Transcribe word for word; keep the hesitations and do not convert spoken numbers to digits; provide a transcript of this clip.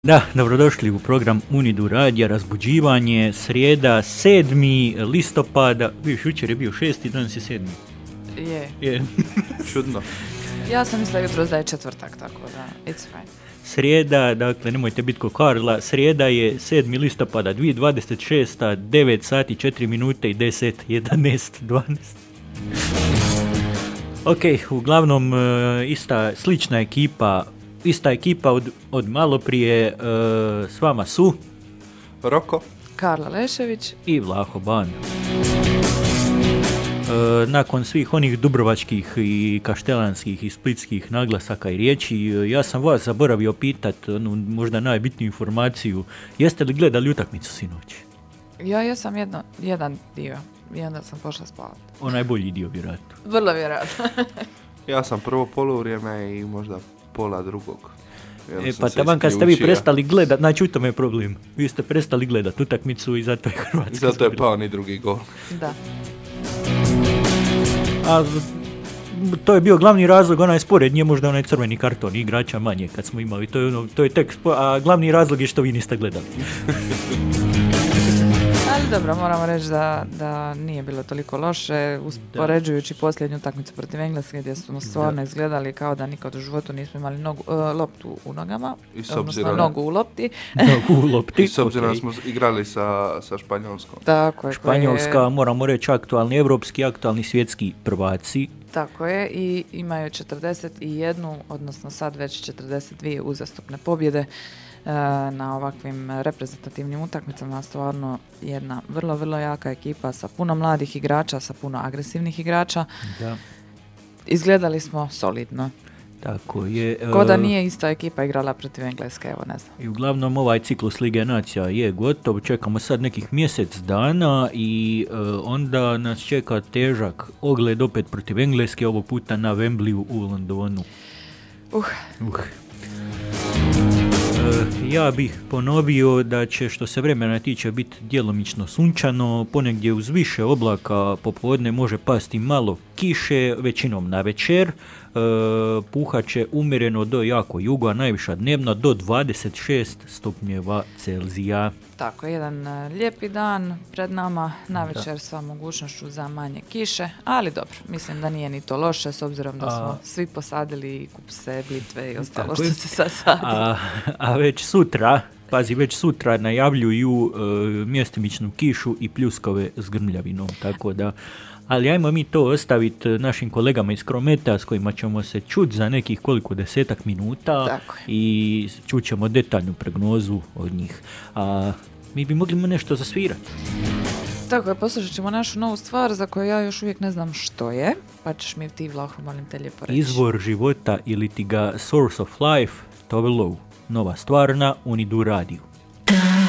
Da, dobrodošli u program Unidu radija, razbuđivanje, srijeda, sedmi listopada, viš, jučer je bio šesti, danas je sedmi. Je. Je. Čudno. Ja sam mislila jutros da je četvrtak, tako da, it's fine. Srijeda, dakle, nemojte biti ko Karla, srijeda je sedmi listopada, dvije tisuće dvadeset šesta, devet sati, četiri minute i deset, jedanaest, dvanaest. Ok, uglavnom, ista, slična ekipa, ista ekipa od, od malo prije, uh, s vama su Roko, Karla Lešević i Vlaho Ban. Uh, nakon svih onih dubrovačkih i kaštelanskih i splitskih naglasaka i riječi, uh, ja sam vas zaboravio pitat onu možda najbitniju informaciju. Jeste li gledali utakmicu sinoć? Ja jesam jedno, jedan dio i onda sam pošla spavati. Onaj bolji dio vjerojatno. Vrlo vjerojatno. ja sam prvo poluvrijeme i možda pola drugog. E pa taman kad ste vi prestali gledat, znači u tome je problem. Vi ste prestali gledat utakmicu i zato je Hrvatska zato zbila. je pao ni drugi gol. Da. A to je bio glavni razlog, onaj spored, nije možda onaj crveni karton igrača manje kad smo imali, to je, ono, to je tek, spo- a glavni razlog je što vi niste gledali. Ali dobro, moramo reći da, da nije bilo toliko loše, uspoređujući posljednju utakmicu protiv Engleske gdje smo stvarno da. izgledali kao da nikad u životu nismo imali nogu, uh, loptu u nogama, odnosno nogu u lopti. Nogu u lopti. I s obzirom okay. smo igrali sa, sa Španjolskom. Tako je. Španjolska, je... moramo reći, aktualni evropski, aktualni svjetski prvaci. Tako je, i imaju četrdeset jedan, odnosno sad već četrdeset dvije uzastopne pobjede na ovakvim reprezentativnim utakmicama. Stvarno jedna vrlo, vrlo jaka ekipa sa puno mladih igrača, sa puno agresivnih igrača. Da. Izgledali smo solidno. Tako je. Ko da nije ista ekipa igrala protiv Engleske, evo ne znam. I uglavnom ovaj ciklus Lige nacija je gotov, čekamo sad nekih mjesec dana i uh, onda nas čeka težak ogled opet protiv Engleske, ovog puta na Wembleyu u Londonu. Uh. Uh. Ja bih ponovio da će, što se vremena tiče, biti djelomično sunčano, ponegdje uz više oblaka popodne može pasti malo kiše, većinom na večer, e, puhat će umjereno do jako jugo, a najviša dnevna do dvadeset šest stupnjeva Celzija. Tako, jedan lijepi dan pred nama, na večer sa mogućnošću za manje kiše, ali dobro, mislim da nije ni to loše, s obzirom da smo a, svi posadili kupse, blitve i ostalo što se sad sadi. A, a već sutra, pazi, već sutra najavljuju e, mjestimičnu kišu i pljuskove s grmljavinom, tako da, ali ajmo mi to ostaviti našim kolegama iz Krometa s kojima ćemo se čuti za nekih koliko desetak minuta i čućemo detaljnu prognozu od njih. A mi bi mogli nešto zasvirati. Tako je, poslušat ćemo našu novu stvar za koju ja još uvijek ne znam što je, pa ćeš mi ti, Vlaho, molim te lijepo reći. Izvor života ili ti ga Source of Life, Tove Low. Nova stvar na Unidu radiju.